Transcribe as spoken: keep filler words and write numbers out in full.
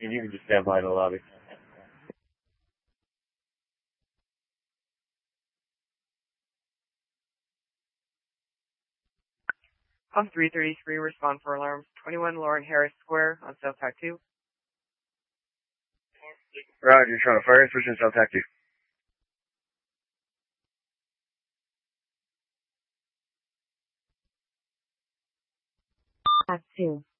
And you can just stand by in the lobby. Pump three thirty-three, respond for alarms. twenty-one Lauren Harris Square on South Tac two. Roger, you're trying to fire switching South Tac two. Tac two.